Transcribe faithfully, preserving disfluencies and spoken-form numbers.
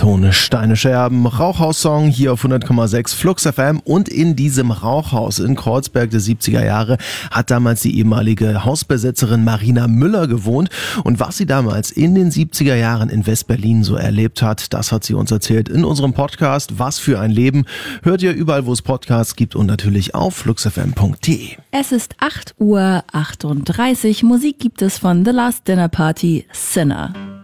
Tone Steine Scherben, Rauchhaus-Song hier auf hundert Komma sechs Flux F M. Und in diesem Rauchhaus in Kreuzberg der siebziger Jahre hat damals die ehemalige Hausbesetzerin Marina Müller gewohnt. Und was sie damals in den siebziger Jahren in West-Berlin so erlebt hat, das hat sie uns erzählt in unserem Podcast Was für ein Leben. Hört ihr überall, wo es Podcasts gibt und natürlich auf flux f m punkt d e. Es ist acht Uhr achtunddreißig. Musik gibt es von The Last Dinner Party, Sinner.